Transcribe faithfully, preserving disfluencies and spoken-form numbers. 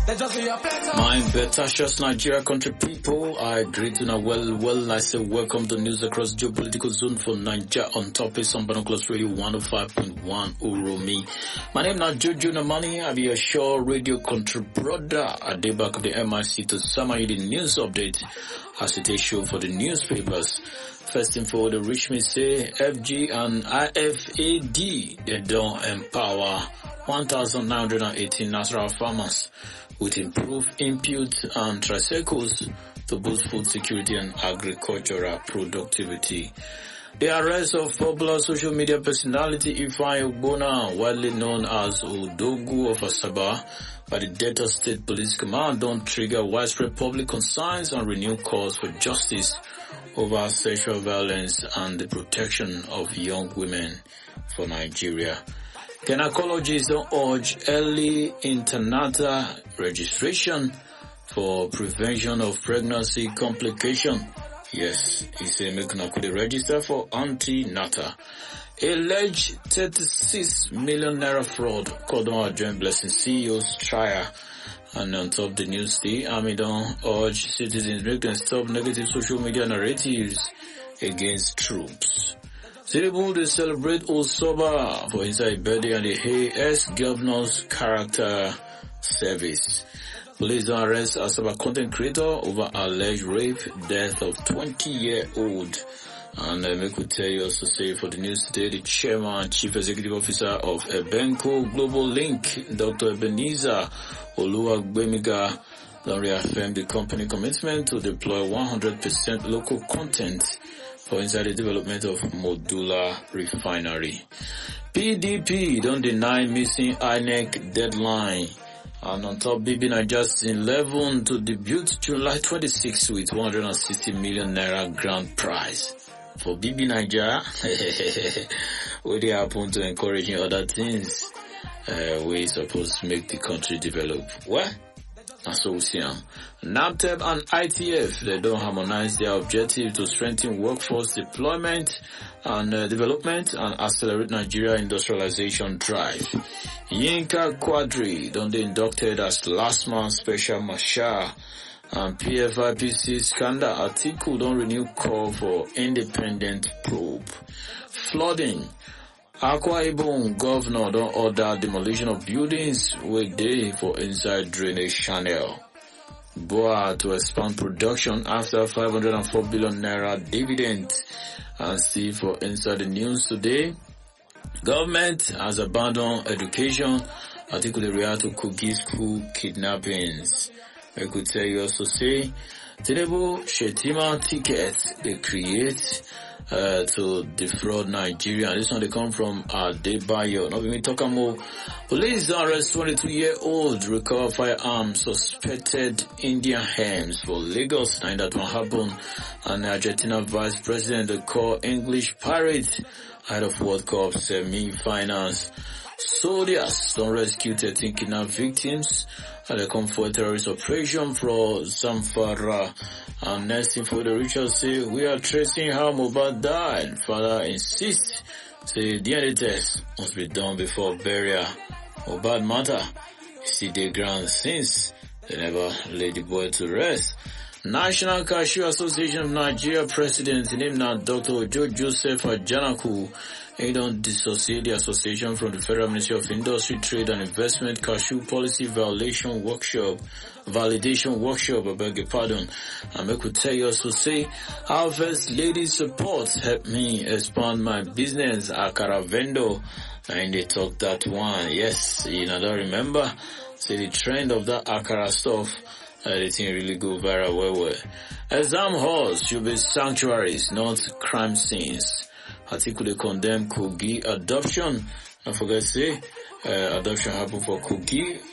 My Betashas Nigeria country people, I greet you now well, well, I say welcome to news across geopolitical zone for Nigeria on top of some Binoculars Radio one oh five point one Uromi. My name is Jojo Namani, I be a show radio country brother at the back of the M I C to summary the news update as it is show for the newspapers. First info, the rich may say F G and I F A D, they don't empower one thousand nine hundred eighteen natural farmers with improved input and tricycles to boost food security and agricultural productivity. The arrest of popular social media personality Ifeanyi Ogbonna, widely known as Odogu of Asaba, by the Delta State Police Command don't trigger widespread public concerns and renewed calls for justice over sexual violence and the protection of young women for Nigeria. Gynecologists don't urge early internatal registration for prevention of pregnancy complication. Yes, he said make una could register for antenatal. Alleged thirty-six million naira fraud called on joint blessing C E O's trial. And on top of the news, the army don't urge citizens make them stop negative social media narratives against troops. Tinubu they celebrate Osoba for inside birthday and the Hay ex-governor's character service. Police don't arrest Asaba content creator over alleged rape, death of twenty-year-old. And uh, we could tell you also say for the news today, the chairman and chief executive officer of Ebenco Global Link, Doctor Ebenezer Oluwagbemiga, don't reaffirm the company commitment to deploy one hundred percent local content for inside the development of modular refinery. P D P don't deny missing I N E C deadline. And on top, B B Niger's eleven to debut July twenty-sixth with one hundred sixty million naira grand prize. For B B Niger, where they happen to encouraging other things, uh, we supposed to make the country develop. Well, that's what we see. NABTEB and I T F, they don't harmonize their objective to strengthen workforce deployment and uh, development and accelerate Nigeria industrialization drive. Yinka Quadri, don't they inducted as last man special marshal. And P F I P C scandal article don't renew call for independent probe. Flooding. Akwa Ibom governor don't order demolition of buildings weekday for inside drainage channel. B O A to expand production after five hundred four billion naira dividend. And see for inside the news today. Government has abandoned education, particularly react to Kogi school kidnappings. I could tell you also say, Tinubu Shetima tickets they create uh, to defraud Nigeria. This one they come from Adebayo. Now we talk about police arrest twenty-two-year-old recover firearms suspected Indian hams for Lagos. And that one happened. And Argentina Vice President they call English pirate ahead of World Cup semi-finals. Soldiers don't rescue thirteen kidnapped victims. And they come for a terrorist operation for Zamfara. And next info the Richard say, we are tracing how Mohbad died. Father insists, say D N A test must be done before burial. Mohbad matter, see the ground since they never laid the boy to rest. National Cashew Association of Nigeria President, named now Doctor Ojo Joseph Ajanaku, he don't dissociate the association from the Federal Ministry of Industry, Trade and Investment Cashew Policy Violation Workshop, Validation Workshop, I beg your pardon. And I could tell you also say, Harvest Lady Support helped me expand my business, Akara Vendor, and they talk that one. Yes, you know, don't remember, say the trend of that Akara stuff, Uh, the thing really go viral well well. Exam halls should be sanctuaries, not crime scenes. Article condemn Kogi adoption. I forget to say, uh, adoption happened for Kogi.